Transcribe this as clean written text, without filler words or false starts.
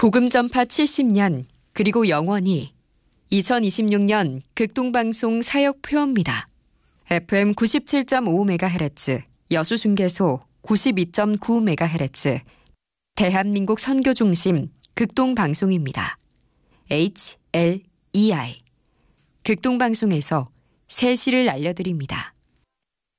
복음 전파 70년 그리고 영원히 2026년 극동방송 사역 표어입니다. FM 97.5MHz, 여수중계소 92.9MHz, 대한민국 선교중심 극동방송입니다. HLEI 극동방송에서 새 시를 알려드립니다.